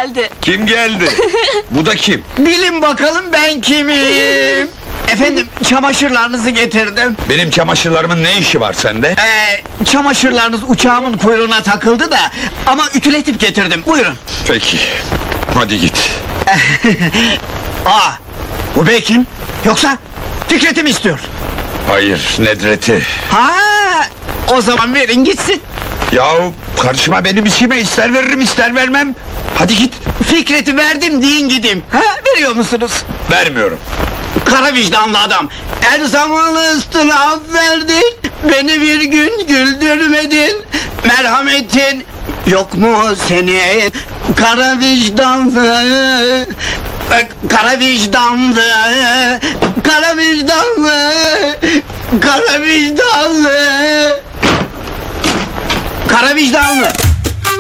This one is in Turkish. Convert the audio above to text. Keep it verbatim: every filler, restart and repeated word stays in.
geldi. Kim geldi? Bu da kim? Bilin bakalım ben kimim? Efendim, çamaşırlarınızı getirdim. Benim çamaşırlarımın ne işi var sende? Ee, çamaşırlarınız uçağımın kuyruğuna takıldı da, ama ütületip getirdim. Buyurun. Peki, hadi git. Aa, bu bey kim? Yoksa Fikret'i mi istiyor? Hayır, Nedret'i. Ha, o zaman verin gitsin. Yahu karışma benim işime, ister veririm ister vermem. Hadi git. Fikret'i verdim deyin gideyim. Ha, veriyor musunuz? Vermiyorum. Kara vicdanlı adam. Her zaman ıstırap verdin, beni bir gün güldürmedin. Merhametin yok mu senin? Kara vicdanlı, e, kara vicdanlı, kara vicdanlı, kara vicdanlı, kara vicdanlı.